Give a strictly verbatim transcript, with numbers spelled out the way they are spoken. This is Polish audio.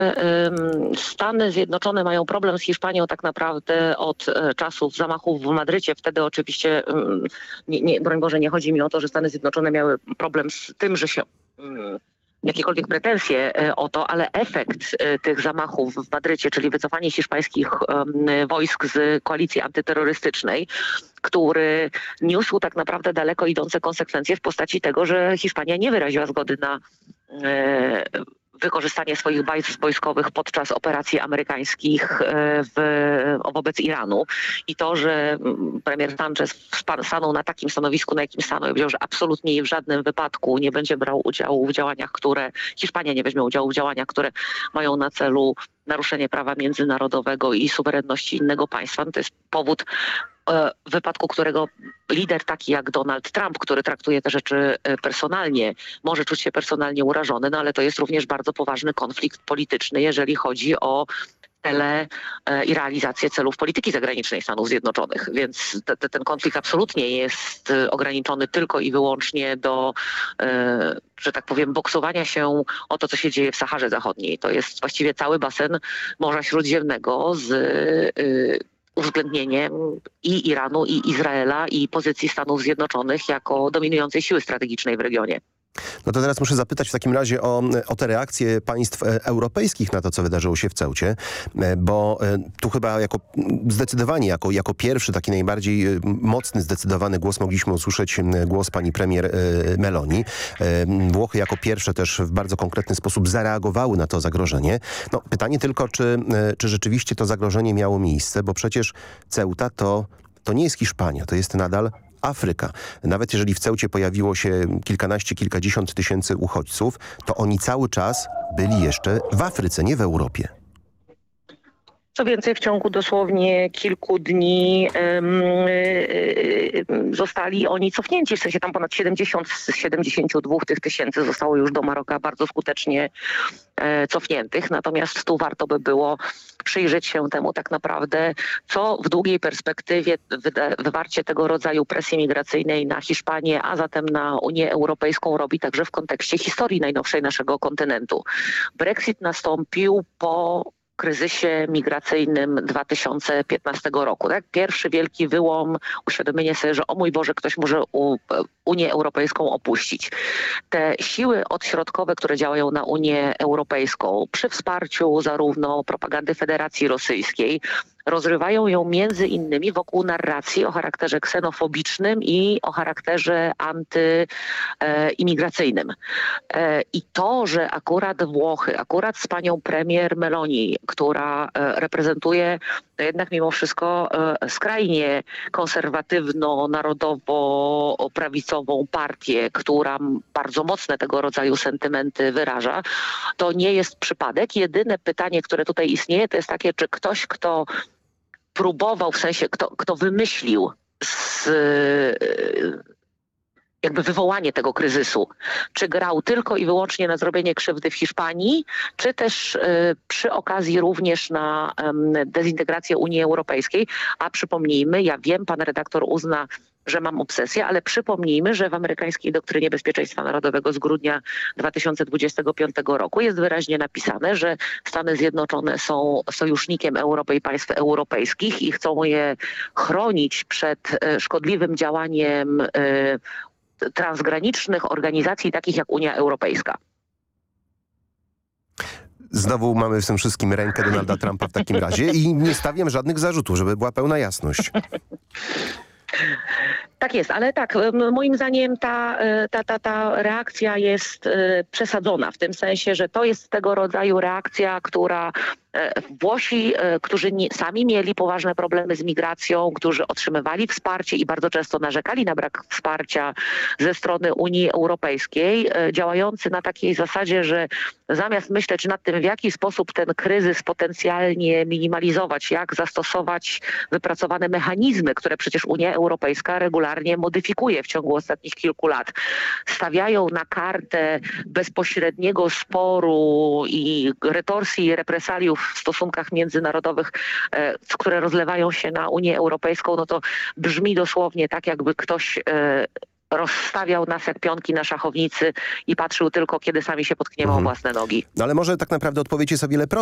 Stany Zjednoczone mają problem z Hiszpanią tak naprawdę od czasów zamachów w Madrycie. Wtedy oczywiście, nie, nie, broń Boże, nie chodzi mi o to, że Stany Zjednoczone miały problem z tym, że się jakiekolwiek pretensje o to, ale efekt tych zamachów w Madrycie, czyli wycofanie hiszpańskich wojsk z koalicji antyterrorystycznej, który niósł tak naprawdę daleko idące konsekwencje w postaci tego, że Hiszpania nie wyraziła zgody na wykorzystanie swoich baz wojskowych podczas operacji amerykańskich w, wobec Iranu. I to, że premier Sanchez stanął na takim stanowisku, na jakim stanął, i powiedział, że absolutnie i w żadnym wypadku nie będzie brał udziału w działaniach, które, Hiszpania nie weźmie udziału w działaniach, które mają na celu naruszenie prawa międzynarodowego i suwerenności innego państwa. No to jest powód, w wypadku którego lider taki jak Donald Trump, który traktuje te rzeczy personalnie, może czuć się personalnie urażony, no ale to jest również bardzo poważny konflikt polityczny, jeżeli chodzi o cele i realizację celów polityki zagranicznej Stanów Zjednoczonych. Więc te, te, ten konflikt absolutnie jest ograniczony tylko i wyłącznie do, że tak powiem, boksowania się o to, co się dzieje w Saharze Zachodniej. To jest właściwie cały basen Morza Śródziemnego z uwzględnieniem i Iranu, i Izraela, i pozycji Stanów Zjednoczonych jako dominującej siły strategicznej w regionie. No to teraz muszę zapytać w takim razie o, o te reakcje państw europejskich na to, co wydarzyło się w Ceucie, bo tu chyba jako zdecydowanie, jako, jako pierwszy, taki najbardziej mocny, zdecydowany głos mogliśmy usłyszeć głos pani premier Meloni. Włochy jako pierwsze też w bardzo konkretny sposób zareagowały na to zagrożenie. No, pytanie tylko, czy, czy rzeczywiście to zagrożenie miało miejsce, bo przecież Ceuta to, to nie jest Hiszpania, to jest nadal Afryka. Nawet jeżeli w Ceucie pojawiło się kilkanaście, kilkadziesiąt tysięcy uchodźców, to oni cały czas byli jeszcze w Afryce, nie w Europie. Co więcej, w ciągu dosłownie kilku dni um, um, zostali oni cofnięci, w sensie tam ponad siedemdziesiąt z siedemdziesięciu dwóch tych tysięcy zostało już do Maroka bardzo skutecznie e, cofniętych. Natomiast tu warto by było przyjrzeć się temu tak naprawdę, co w długiej perspektywie wywarcie tego rodzaju presji migracyjnej na Hiszpanię, a zatem na Unię Europejską robi także w kontekście historii najnowszej naszego kontynentu. Brexit nastąpił po kryzysie migracyjnym dwa tysiące piętnastego roku. Tak? Pierwszy wielki wyłom, uświadomienie sobie, że o mój Boże, ktoś może u, Unię Europejską opuścić. Te siły odśrodkowe, które działają na Unię Europejską przy wsparciu zarówno propagandy Federacji Rosyjskiej, rozrywają ją między innymi wokół narracji o charakterze ksenofobicznym i o charakterze antyimigracyjnym. E, I to, że akurat Włochy, akurat z panią premier Meloni, która e, reprezentuje to jednak mimo wszystko e, skrajnie konserwatywno-narodowo-prawicową partię, która bardzo mocne tego rodzaju sentymenty wyraża, to nie jest przypadek. Jedyne pytanie, które tutaj istnieje, to jest takie, czy ktoś, kto próbował, w sensie kto, kto wymyślił z, jakby wywołanie tego kryzysu, czy grał tylko i wyłącznie na zrobienie krzywdy w Hiszpanii, czy też y, przy okazji również na y, dezintegrację Unii Europejskiej. A przypomnijmy, ja wiem, pan redaktor uzna, że mam obsesję, ale przypomnijmy, że w amerykańskiej doktrynie bezpieczeństwa narodowego z grudnia dwa tysiące dwudziestego piątego roku jest wyraźnie napisane, że Stany Zjednoczone są sojusznikiem Europy i państw europejskich i chcą je chronić przed szkodliwym działaniem transgranicznych organizacji takich jak Unia Europejska. Znowu mamy w tym wszystkim rękę Donalda Trumpa w takim razie i nie stawiam żadnych zarzutów, żeby była pełna jasność. Tak jest, ale tak, moim zdaniem ta, ta, ta, ta reakcja jest przesadzona w tym sensie, że to jest tego rodzaju reakcja, która Włosi, którzy nie, sami mieli poważne problemy z migracją, którzy otrzymywali wsparcie i bardzo często narzekali na brak wsparcia ze strony Unii Europejskiej, działający na takiej zasadzie, że zamiast myśleć nad tym, w jaki sposób ten kryzys potencjalnie minimalizować, jak zastosować wypracowane mechanizmy, które przecież Unia Europejska regularnie modyfikuje w ciągu ostatnich kilku lat, stawiają na kartę bezpośredniego sporu i retorsji i represaliów w stosunkach międzynarodowych, które rozlewają się na Unię Europejską, no to brzmi dosłownie tak, jakby ktoś rozstawiał nas jak pionki na szachownicy i patrzył tylko, kiedy sami się potkniemy Mhm. o własne nogi. No ale może tak naprawdę odpowiedź jest o wiele